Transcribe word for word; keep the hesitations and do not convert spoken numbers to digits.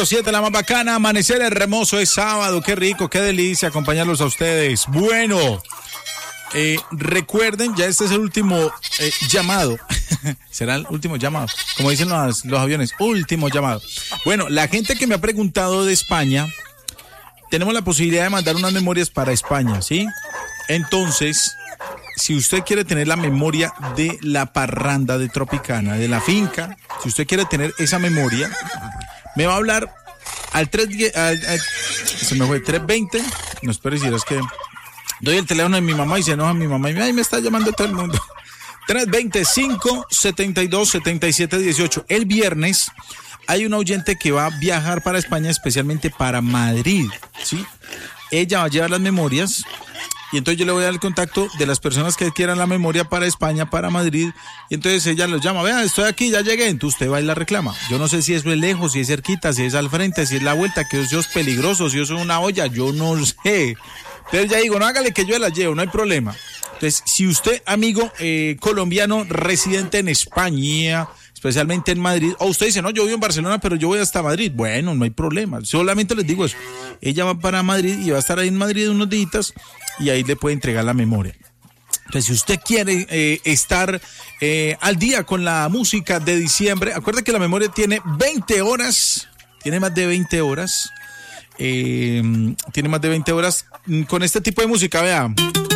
siete, la más bacana, amanecer hermoso, es sábado, qué rico, qué delicia acompañarlos a ustedes. Bueno, eh, recuerden, ya este es el último eh, llamado, será el último llamado, como dicen los, los aviones, último llamado. Bueno, la gente que me ha preguntado de España, tenemos la posibilidad de mandar unas memorias para España, ¿sí? Entonces, si usted quiere tener la memoria de la parranda de Tropicana, de la finca, si usted quiere tener esa memoria, me va a hablar al tres diez, al, al, se me fue, tres veinte, no espere si es que doy el teléfono de mi mamá y se enoja mi mamá y ay, me está llamando todo el mundo. tres veinte, cinco setenta y dos, setenta y siete dieciocho. El viernes hay una oyente que va a viajar para España, especialmente para Madrid, ¿sí? Ella va a llevar las memorias. Y entonces yo le voy a dar el contacto de las personas que quieran la memoria para España, para Madrid. Y entonces ella los llama, vean, estoy aquí, ya llegué. Entonces usted va y la reclama. Yo no sé si eso es lejos, si es cerquita, si es al frente, si es la vuelta, que eso es peligroso, si eso es una olla, yo no sé. Pero ya digo, no hágale que yo la llevo, no hay problema. Entonces, si usted, amigo eh, colombiano residente en España, especialmente en Madrid, o usted dice, no, yo vivo en Barcelona, pero yo voy hasta Madrid. Bueno, no hay problema. Solamente les digo eso. Ella va para Madrid y va a estar ahí en Madrid unos días y ahí le puede entregar la memoria. Entonces, si usted quiere eh, estar eh, al día con la música de diciembre, acuerde que la memoria tiene veinte horas, tiene más de veinte horas, eh, tiene más de veinte horas con este tipo de música, vean.